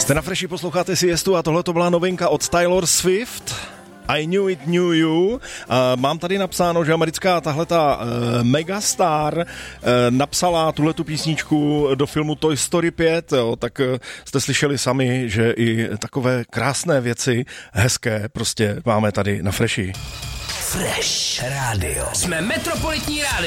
Jste na Freši, posloucháte Siestu a tohle to byla novinka od Taylor Swift. I Knew It Knew You. Mám tady napsáno, že americká tahleta megastar napsala tuhletu písničku do filmu Toy Story 5, jo, tak jste slyšeli sami, že i takové krásné věci, hezké, prostě máme tady na Freši. Fresh Radio. Jsme Metropolitní rádio.